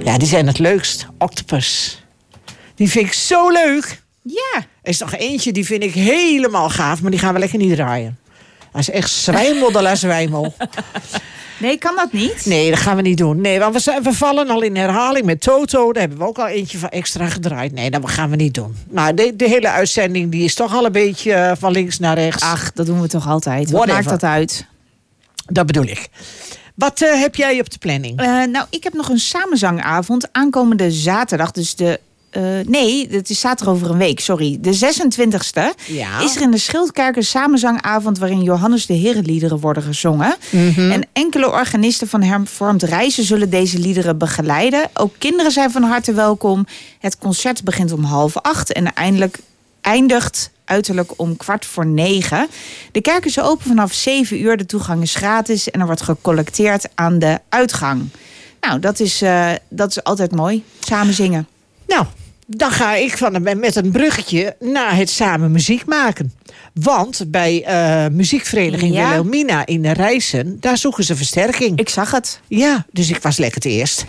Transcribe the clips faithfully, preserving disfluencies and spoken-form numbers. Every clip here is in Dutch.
Ja, die zijn het leukst. Octopus. Die vind ik zo leuk. Ja. Er is nog eentje, die vind ik helemaal gaaf. Maar die gaan we lekker niet draaien. Dat is echt zwijmel de la zwijmel. Nee, kan dat niet? Nee, dat gaan we niet doen. Nee, want we, zijn, we vallen al in herhaling met Toto. Daar hebben we ook al eentje van extra gedraaid. Nee, dat gaan we niet doen. Nou, de, de hele uitzending die is toch al een beetje uh, van links naar rechts. Ach, dat doen we toch altijd. Wat Whatever. maakt dat uit? Dat bedoel ik. Wat uh, heb jij op de planning? Uh, nou, ik heb nog een samenzangavond aankomende zaterdag. Dus de... Uh, nee, het is zaterdag over een week, sorry. De zesentwintigste Ja. is er in de Schildkerk een samenzangavond waarin Johannes de Herenliederen worden gezongen. Mm-hmm. En enkele organisten van Hervormd Reizen zullen deze liederen begeleiden. Ook kinderen zijn van harte welkom. Het concert begint om half acht en eindelijk eindigt uiterlijk om kwart voor negen. De kerk is open vanaf zeven uur. De toegang is gratis en er wordt gecollecteerd aan de uitgang. Nou, dat is, uh, dat is altijd mooi. Samen zingen. Nou, dan ga ik van een, met een bruggetje naar het samen muziek maken. Want bij uh, muziekvereniging Ja. Wilhelmina in de Rijssen, daar zoeken ze versterking. Ik zag het. Ja, dus ik was lekker het eerst.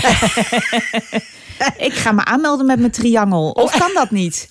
Ik ga me aanmelden met mijn triangel. Of kan dat niet?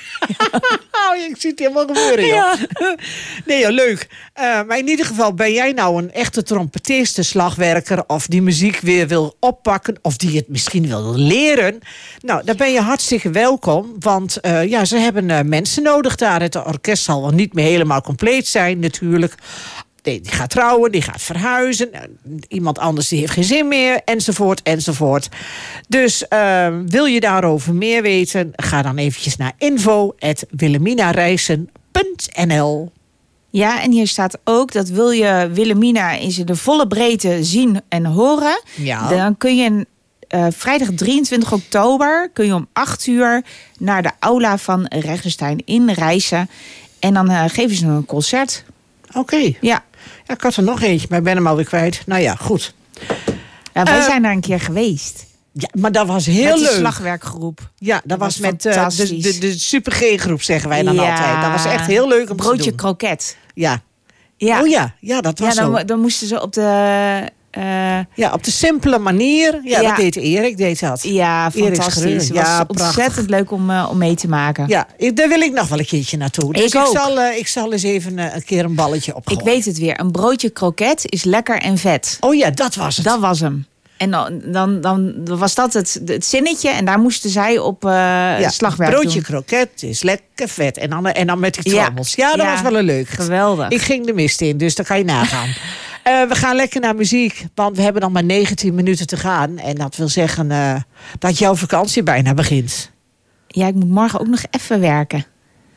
Oh, ik zie het helemaal gebeuren, joh. Ja. Nee, joh, leuk. Uh, maar in ieder geval, ben jij nou een echte trompeteerste slagwerker, of die muziek weer wil oppakken, of die het misschien wil leren? Nou, dan ben je hartstikke welkom. Want uh, ja, ze hebben uh, mensen nodig daar. Het orkest zal wel niet meer helemaal compleet zijn, natuurlijk. Die gaat trouwen, die gaat verhuizen. Iemand anders die heeft geen zin meer, enzovoort, enzovoort. Dus uh, wil je daarover meer weten, ga dan eventjes naar info at wilhelminareissen punt n l. Ja, en hier staat ook dat wil je Wilhelmina in zijn de volle breedte zien en horen. Ja. Dan kun je uh, vrijdag drieëntwintig oktober kun je om acht uur naar de aula van Regenstein in Rijssen. En dan uh, geven ze een concert. Oké. Okay. Ja. Ja, ik had er nog eentje, maar ik ben hem alweer kwijt. Nou ja, goed. Ja, wij uh, zijn daar een keer geweest. Ja, maar dat was heel met de leuk. slagwerkgroep. Ja, dat, dat was, was met uh, de, de, de Super G-groep, zeggen wij dan ja. altijd. Dat was echt heel leuk om broodje te doen. kroket. Ja. ja. Oh ja, ja, dat was ja, dan, zo. dan moesten ze op de... Uh, ja, op de simpele manier. Ja, ja. dat deed Erik, deed dat. Ja, fantastisch. Het was ja, ontzettend leuk om, uh, om mee te maken. Ja, daar wil ik nog wel een keertje naartoe. Dus ik, ik, zal, uh, ik zal eens even uh, een keer een balletje opgooien. Ik weet het weer. Een broodje kroket is lekker en vet. Oh ja, dat was het. Dat was hem. En dan, dan, dan was dat het, het zinnetje. En daar moesten zij op uh, ja, slagwerk broodje doen. kroket is lekker vet. En dan, en dan met die trommels. Ja, ja dat ja, was wel een leuk. Geweldig. Ik ging de mist in, dus daar kan je nagaan. uh, we gaan lekker naar muziek. Want we hebben nog maar negentien minuten te gaan. En dat wil zeggen uh, dat jouw vakantie bijna begint. Ja, ik moet morgen ook nog even werken.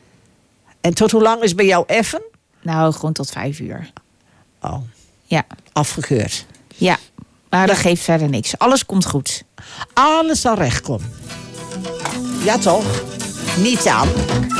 En tot hoe lang is bij jou effen? Nou, gewoon tot vijf uur. Oh. Ja. Afgekeurd. Ja. Maar dat ja. geeft verder niks. Alles komt goed. Alles zal recht komen. Ja toch? Niet aan.